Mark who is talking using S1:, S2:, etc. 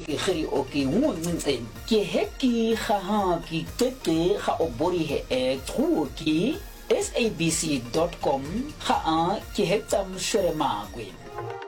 S1: geri o ke ngontseng ke heki ha ki tete ha obori he ki sabc.com ha ki hetsam shwere magwe.